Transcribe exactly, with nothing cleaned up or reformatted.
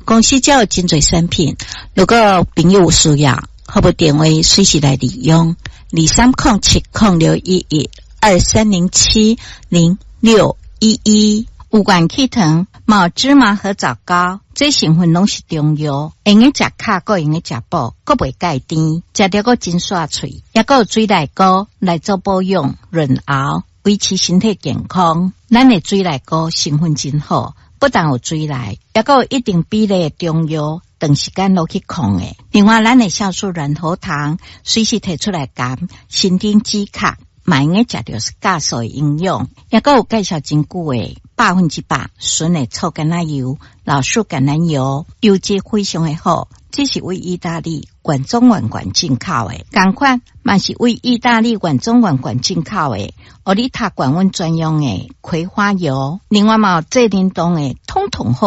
公司才有真侪产品，如果朋友有需要，可不电话随时来利用。二三零七零六一一二三零七零六一一。有元气糖、毛芝麻和枣膏，这成分拢是中药，用个食卡，个用个食补，个袂介甜，食着个真刷脆，也个有水奶膏来做保养、润喉，维持身体健康。咱的水奶膏成分真好，不但有水奶，也个有一定比例的中药，长时间落去控的。另外，咱的酵素软喉糖随时提出来减，身体止卡。嘛用个食着是加素的营养，也个有介绍真久诶，百分之百纯的臭橄榄油、老树橄榄油，油质非常的好。这是为意大利原装原罐进口诶，同款嘛是为意大利原装原罐进口诶，奥利塔管温专用诶葵花油，另外嘛有这联动诶，统统好。